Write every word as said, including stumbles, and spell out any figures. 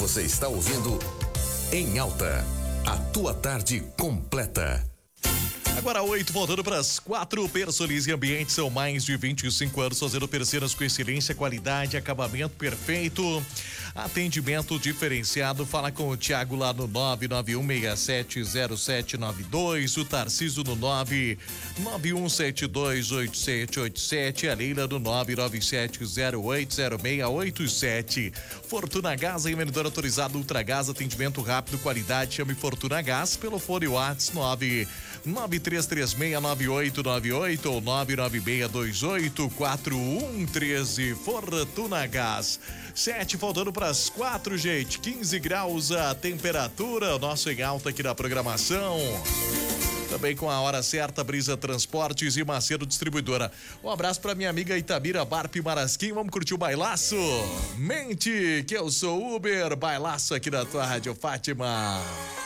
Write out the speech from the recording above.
Você está ouvindo Em Alta, a tua tarde completa. Agora oito, voltando para as quatro. Personalize Ambiente, são mais de vinte e cinco anos fazendo persianas com excelência, qualidade, acabamento perfeito, atendimento diferenciado. Fala com o Thiago lá no nove nove um seis sete zero sete nove dois, o Tarciso no nove nove um sete dois oito sete oito sete, a Leila no nove nove sete zero oito zero seis oito sete. Fortuna Gás, vendedor autorizado Ultragás, atendimento rápido, qualidade. Chame Fortuna Gás pelo fone WhatsApp nove nove três três seis nove oito nove oito ou nove nove seis dois oito quatro um um três. Fortuna Gás. Sete, faltando para as quatro, gente. quinze graus a temperatura. O nosso Em Alta aqui na programação. Também com a hora certa, Brisa Transportes e Macedo Distribuidora. Um abraço pra minha amiga Itabira Barp Marasquim. Vamos curtir o bailaço? Mente que eu sou Uber. Bailaço aqui na tua Rádio Fátima.